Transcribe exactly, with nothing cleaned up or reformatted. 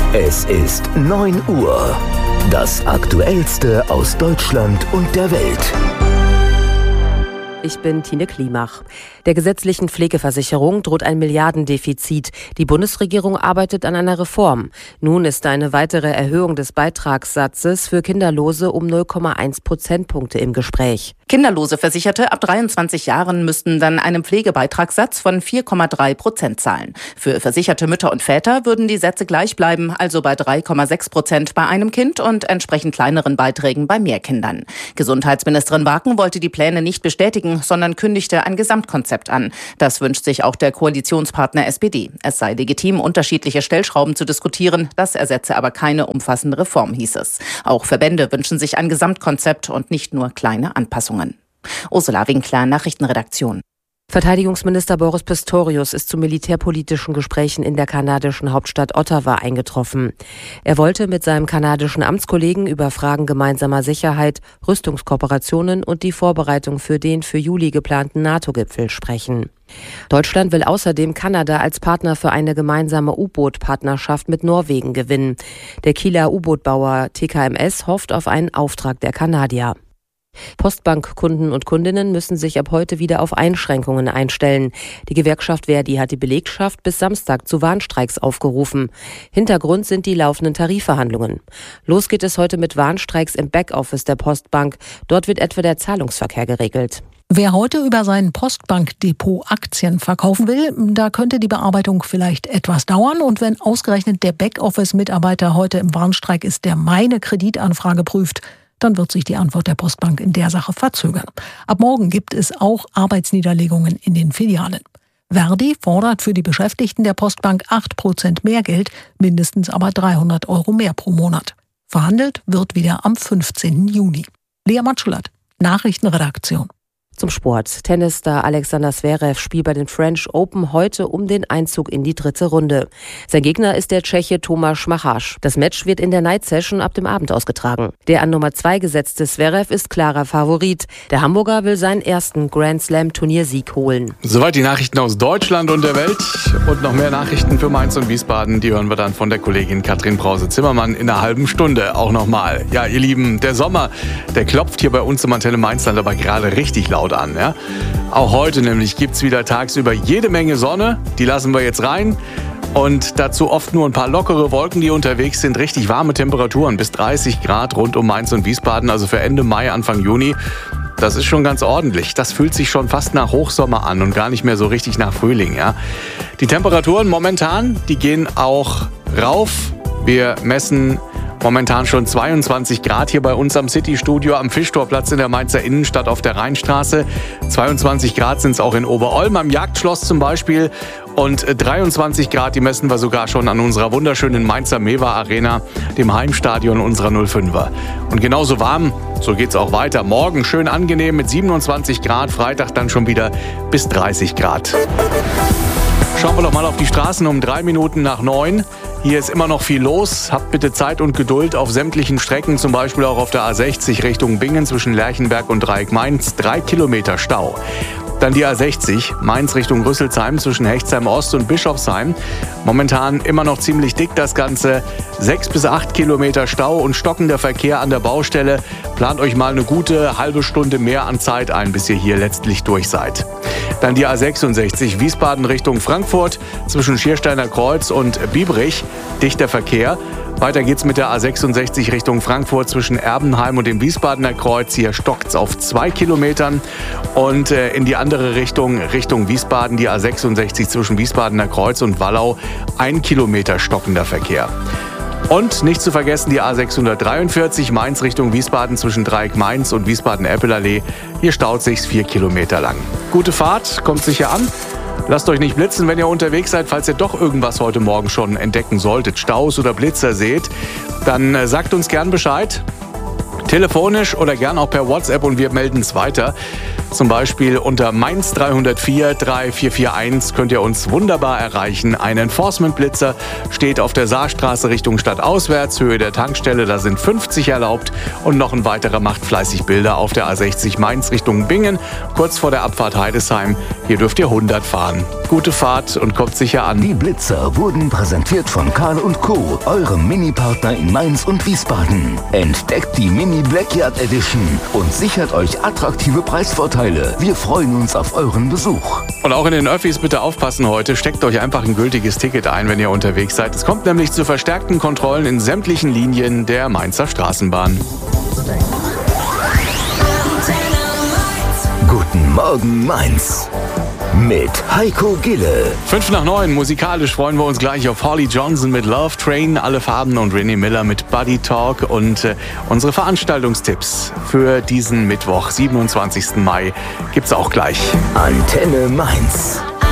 Es ist neun Uhr. Das Aktuellste aus Deutschland und der Welt. Ich bin Tine Klimach. Der gesetzlichen Pflegeversicherung droht ein Milliardendefizit. Die Bundesregierung arbeitet an einer Reform. Nun ist eine weitere Erhöhung des Beitragssatzes für Kinderlose um null Komma eins Prozentpunkte im Gespräch. Kinderlose Versicherte ab dreiundzwanzig Jahren müssten dann einen Pflegebeitragssatz von vier Komma drei Prozent zahlen. Für versicherte Mütter und Väter würden die Sätze gleich bleiben, also bei drei Komma sechs Prozent bei einem Kind und entsprechend kleineren Beiträgen bei mehr Kindern. Gesundheitsministerin Waken wollte die Pläne nicht bestätigen, sondern kündigte ein Gesamtkonzept an. Das wünscht sich auch der Koalitionspartner S P D. Es sei legitim, unterschiedliche Stellschrauben zu diskutieren. Das ersetze aber keine umfassende Reform, hieß es. Auch Verbände wünschen sich ein Gesamtkonzept und nicht nur kleine Anpassungen. Ursula Winkler, Nachrichtenredaktion. Verteidigungsminister Boris Pistorius ist zu militärpolitischen Gesprächen in der kanadischen Hauptstadt Ottawa eingetroffen. Er wollte mit seinem kanadischen Amtskollegen über Fragen gemeinsamer Sicherheit, Rüstungskooperationen und die Vorbereitung für den für Juli geplanten NATO-Gipfel sprechen. Deutschland will außerdem Kanada als Partner für eine gemeinsame U-Boot-Partnerschaft mit Norwegen gewinnen. Der Kieler U-Boot-Bauer T K M S hofft auf einen Auftrag der Kanadier. Postbankkunden und Kundinnen müssen sich ab heute wieder auf Einschränkungen einstellen. Die Gewerkschaft Verdi hat die Belegschaft bis Samstag zu Warnstreiks aufgerufen. Hintergrund sind die laufenden Tarifverhandlungen. Los geht es heute mit Warnstreiks im Backoffice der Postbank. Dort wird etwa der Zahlungsverkehr geregelt. Wer heute über sein Postbankdepot Aktien verkaufen will, da könnte die Bearbeitung vielleicht etwas dauern. Und wenn ausgerechnet der Backoffice-Mitarbeiter heute im Warnstreik ist, der meine Kreditanfrage prüft, dann wird sich die Antwort der Postbank in der Sache verzögern. Ab morgen gibt es auch Arbeitsniederlegungen in den Filialen. Verdi fordert für die Beschäftigten der Postbank acht Prozent mehr Geld, mindestens aber dreihundert Euro mehr pro Monat. Verhandelt wird wieder am fünfzehnten Juni. Lea Matschulat, Nachrichtenredaktion. Zum Sport. Tennisstar Alexander Zverev spielt bei den French Open heute um den Einzug in die dritte Runde. Sein Gegner ist der Tscheche Tomáš Machaš. Das Match wird in der Night Session ab dem Abend ausgetragen. Der an Nummer zwei gesetzte Zverev ist klarer Favorit. Der Hamburger will seinen ersten Grand Slam Turniersieg holen. Soweit die Nachrichten aus Deutschland und der Welt. Und noch mehr Nachrichten für Mainz und Wiesbaden, die hören wir dann von der Kollegin Katrin Brause-Zimmermann in einer halben Stunde auch nochmal. Ja, ihr Lieben, der Sommer, der klopft hier bei uns im Antenne Mainzland aber gerade richtig laut an. Ja? Auch heute nämlich gibt es wieder tagsüber jede Menge Sonne, die lassen wir jetzt rein. Und dazu oft nur ein paar lockere Wolken, die unterwegs sind. Richtig warme Temperaturen, bis dreißig Grad rund um Mainz und Wiesbaden, also für Ende Mai, Anfang Juni. Das ist schon ganz ordentlich. Das fühlt sich schon fast nach Hochsommer an und gar nicht mehr so richtig nach Frühling. Ja? Die Temperaturen momentan, die gehen auch rauf. Wir messen momentan schon zweiundzwanzig Grad hier bei uns am City-Studio am Fischtorplatz in der Mainzer Innenstadt auf der Rheinstraße. zweiundzwanzig Grad sind es auch in Oberolm am Jagdschloss zum Beispiel. Und dreiundzwanzig Grad, die messen wir sogar schon an unserer wunderschönen Mainzer Mewa Arena, dem Heimstadion unserer null fünfer. Und genauso warm, so geht's auch weiter. Morgen schön angenehm mit siebenundzwanzig Grad, Freitag dann schon wieder bis dreißig Grad. Schauen wir doch mal auf die Straßen um drei Minuten nach neun. Hier ist immer noch viel los. Habt bitte Zeit und Geduld auf sämtlichen Strecken, zum Beispiel auch auf der A sechzig Richtung Bingen zwischen Lerchenberg und Dreieck Mainz. Drei Kilometer Stau. Dann die A sechzig, Mainz Richtung Rüsselsheim zwischen Hechtsheim Ost und Bischofsheim. Momentan immer noch ziemlich dick das Ganze. Sechs bis acht Kilometer Stau und stockender Verkehr an der Baustelle. Plant euch mal eine gute halbe Stunde mehr an Zeit ein, bis ihr hier letztlich durch seid. Dann die A sechsundsechzig, Wiesbaden Richtung Frankfurt zwischen Schiersteiner Kreuz und Biebrich. Dichter Verkehr. Weiter geht's mit der A sechsundsechzig Richtung Frankfurt zwischen Erbenheim und dem Wiesbadener Kreuz. Hier stockt's auf zwei Kilometern. Und äh, in die andere Richtung, Richtung Wiesbaden, die A sechsundsechzig zwischen Wiesbadener Kreuz und Wallau. Ein Kilometer stockender Verkehr. Und nicht zu vergessen die A sechshundertdreiundvierzig, Mainz Richtung Wiesbaden zwischen Dreieck Mainz und Wiesbaden-Eppelallee. Hier staut sich's vier Kilometer lang. Gute Fahrt, kommt sicher an. Lasst euch nicht blitzen, wenn ihr unterwegs seid, falls ihr doch irgendwas heute Morgen schon entdecken solltet, Staus oder Blitzer seht, dann äh, sagt uns gern Bescheid, telefonisch oder gern auch per WhatsApp und wir melden es weiter. Zum Beispiel unter Mainz drei null vier drei vier vier eins könnt ihr uns wunderbar erreichen. Ein Enforcement-Blitzer steht auf der Saarstraße Richtung Stadtauswärts, Höhe der Tankstelle, da sind fünfzig erlaubt. Und noch ein weiterer macht fleißig Bilder auf der A sechzig Mainz Richtung Bingen, kurz vor der Abfahrt Heidesheim. Hier dürft ihr hundert fahren. Gute Fahrt und kommt sicher an. Die Blitzer wurden präsentiert von Karl und Co., eurem Mini-Partner in Mainz und Wiesbaden. Entdeckt die Mini Blackyard Edition und sichert euch attraktive Preisvorteile. Wir freuen uns auf euren Besuch. Und auch in den Öffis bitte aufpassen heute. Steckt euch einfach ein gültiges Ticket ein, wenn ihr unterwegs seid. Es kommt nämlich zu verstärkten Kontrollen in sämtlichen Linien der Mainzer Straßenbahn. Guten Morgen, Mainz. Mit Heiko Gille. Fünf nach neun, musikalisch freuen wir uns gleich auf Holly Johnson mit Love Train, Alle Farben und René Miller mit Buddy Talk und äh, unsere Veranstaltungstipps für diesen Mittwoch, siebenundzwanzigsten Mai, gibt's auch gleich. Antenne Mainz.